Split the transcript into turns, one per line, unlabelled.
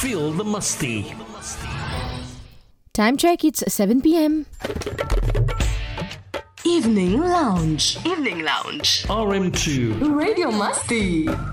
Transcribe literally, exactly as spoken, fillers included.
Feel the musty.
Time check, it's seven p.m.
Evening Lounge. Evening Lounge.
R M two.
Radio Musty.